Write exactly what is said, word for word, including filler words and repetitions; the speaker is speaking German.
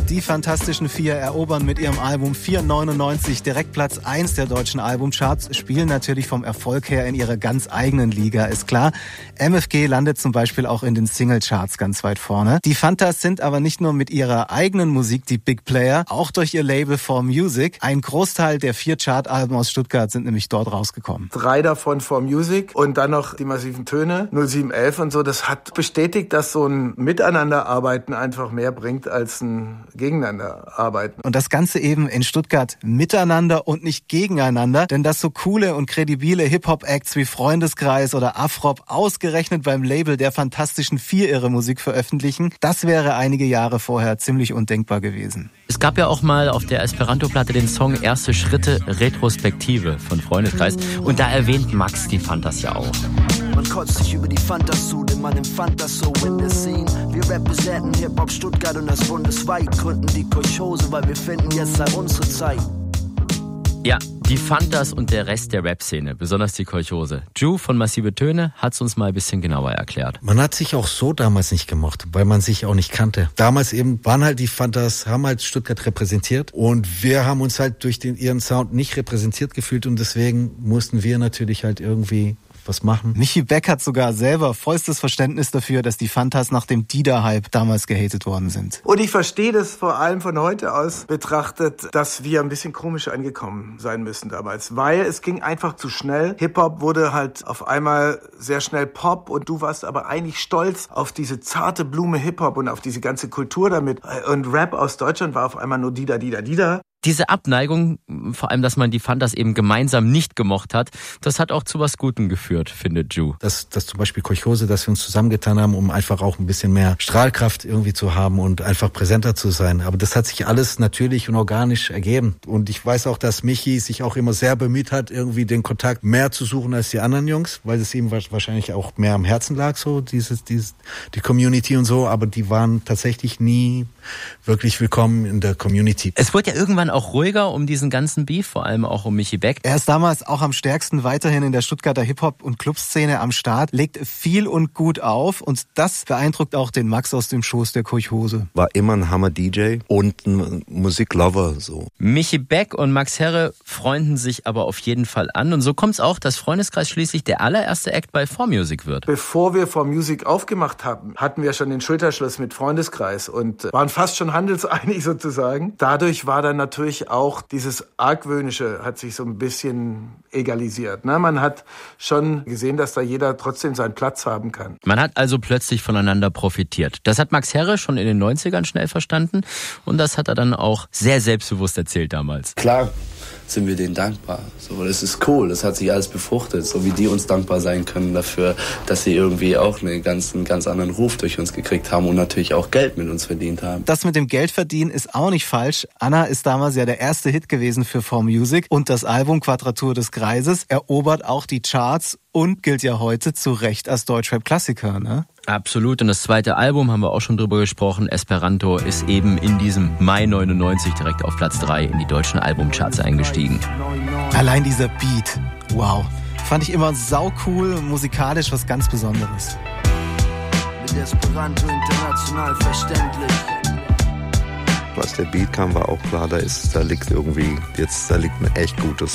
Die Fantastischen Vier erobern mit ihrem Album vier neunundneunzig direkt Platz eins der deutschen Albumcharts, spielen natürlich vom Erfolg her in ihrer ganz eigenen Liga, ist klar. M F G landet zum Beispiel auch in den Singlecharts ganz weit vorne. Die Fantas sind aber nicht nur mit ihrer eigenen Musik die Big Player, auch durch ihr Label four Music. Ein Großteil der vier Chartalben aus Stuttgart sind nämlich dort rausgekommen. Drei davon four Music und dann noch die massiven Töne, null sieben elf und so. Das hat bestätigt, dass so ein Miteinanderarbeiten einfach mehr bringt als ein Gegeneinanderarbeiten. Und das Ganze eben in Stuttgart miteinander und nicht gegeneinander, denn dass so coole und kredibile Hip-Hop-Acts wie Freundeskreis oder Afrop ausgerechnet beim Label der Fantastischen Vier ihre Musik veröffentlichen, das wäre einige Jahre vorher ziemlich undenkbar gewesen. Es gab ja auch mal auf der Esperanto-Platte den Song Erste Schritte Retrospektive von Freundeskreis und da erwähnt Max die Fantas ja auch. Man kotzt sich über die Fantas zu, denn man empfand das so in der Scene. Wir representen Hip-Hop Stuttgart und das bundesweit, gründen die Kolchose, weil wir finden, jetzt sei unsere Zeit. Ja, die Fantas und der Rest der Rap-Szene, besonders die Kolchose. Ju von Massive Töne hat's uns mal ein bisschen genauer erklärt. Man hat sich auch so damals nicht gemocht, weil man sich auch nicht kannte. Damals eben waren halt die Fantas, haben halt Stuttgart repräsentiert und wir haben uns halt durch den, ihren Sound nicht repräsentiert gefühlt und deswegen mussten wir natürlich halt irgendwie was machen. Michi Beck hat sogar selber vollstes Verständnis dafür, dass die Fantas nach dem Dida-Hype damals gehatet worden sind. Und ich verstehe das vor allem von heute aus betrachtet, dass wir ein bisschen komisch angekommen sein müssen damals, weil es ging einfach zu schnell. Hip-Hop wurde halt auf einmal sehr schnell Pop und du warst aber eigentlich stolz auf diese zarte Blume Hip-Hop und auf diese ganze Kultur damit. Und Rap aus Deutschland war auf einmal nur Dida, Dida, Dida. Diese Abneigung, vor allem, dass man die Fantas eben gemeinsam nicht gemocht hat, das hat auch zu was Gutem geführt, findet Ju. Dass, dass zum Beispiel Kolchose, dass wir uns zusammengetan haben, um einfach auch ein bisschen mehr Strahlkraft irgendwie zu haben und einfach präsenter zu sein. Aber das hat sich alles natürlich und organisch ergeben. Und ich weiß auch, dass Michi sich auch immer sehr bemüht hat, irgendwie den Kontakt mehr zu suchen als die anderen Jungs, weil es ihm wahrscheinlich auch mehr am Herzen lag, so dieses, dieses, die Community und so. Aber die waren tatsächlich nie wirklich willkommen in der Community. Es wurde ja irgendwann auch ruhiger um diesen ganzen Beef, vor allem auch um Michi Beck. Er ist damals auch am stärksten weiterhin in der Stuttgarter Hip-Hop- und Clubszene am Start, legt viel und gut auf und das beeindruckt auch den Max aus dem Schoß der Kolchose. War immer ein Hammer-D J und ein Musiklover, so. Michi Beck und Max Herre freunden sich aber auf jeden Fall an und so kommt es auch, dass Freundeskreis schließlich der allererste Act bei four Music wird. Bevor wir four Music aufgemacht haben, hatten wir schon den Schulterschluss mit Freundeskreis und waren fast schon handelseinig sozusagen. Dadurch war dann natürlich auch dieses Argwöhnische hat sich so ein bisschen egalisiert. Ne? Man hat schon gesehen, dass da jeder trotzdem seinen Platz haben kann. Man hat also plötzlich voneinander profitiert. Das hat Max Herre schon in den neunzigern schnell verstanden und das hat er dann auch sehr selbstbewusst erzählt damals. Klar sind wir denen dankbar. So, das ist cool, das hat sich alles befruchtet, so wie die uns dankbar sein können dafür, dass sie irgendwie auch einen ganz, einen ganz anderen Ruf durch uns gekriegt haben und natürlich auch Geld mit uns verdient haben. Das mit dem Geldverdienen ist auch nicht falsch. Anna ist damals ja der erste Hit gewesen für four Music und das Album Quadratur des Kreises erobert auch die Charts und gilt ja heute zu Recht als Deutschrap-Klassiker, ne? Absolut. Und das zweite Album, haben wir auch schon drüber gesprochen, Esperanto, ist eben in diesem Mai neunundneunzig direkt auf Platz drei in die deutschen Albumcharts eingestiegen. Allein dieser Beat, wow. Fand ich immer sau cool, musikalisch was ganz Besonderes. Mit Esperanto international verständlich. Als der Beat kam, war auch klar, da ist, da liegt irgendwie, jetzt, da liegt ein echt gutes